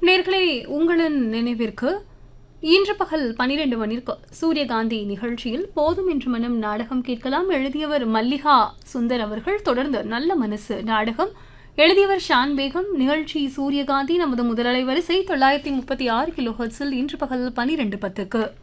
நேர்களே, உங்களின் நினைவிற்கு இன்று பகல் 12 மணிக்கு சூரியகாந்தி நிகழ்ச்சியில் போதும் என்று மனம் நாடகம் கேட்கலாம். எழுதியவர் மல்லிகா சுந்தர் அவர்கள். தொடர்ந்து நல்ல மனசு நாடகம் எழுதியவர் ஷான் பேகம். நிகழ்ச்சி சூரியகாந்தி நமது முதலலை வரிசை 936 கிலோ ஹெர்ட்ஸில் இன்று பகல் 12:10.